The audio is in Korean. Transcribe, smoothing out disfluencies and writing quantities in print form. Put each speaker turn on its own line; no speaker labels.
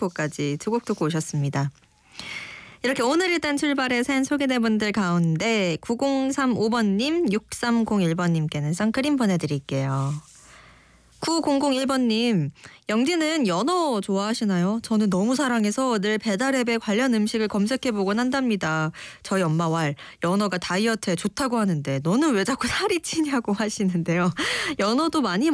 멕시코까지 두 곡 듣고 오셨습니다. 이렇게 오늘 일단 출발의 사연 소개된 분들 가운데 9035번님, 6301번님께는 선크림 보내드릴게요. 9001번님, 영디는 연어 좋아하시나요? 저는 너무 사랑해서 늘 배달앱에 관련 음식을 검색해보곤 한답니다. 저희 엄마 왈 연어가 다이어트에 좋다고 하는데 너는 왜 자꾸 살이 찌냐고 하시는데요. 연어도 많이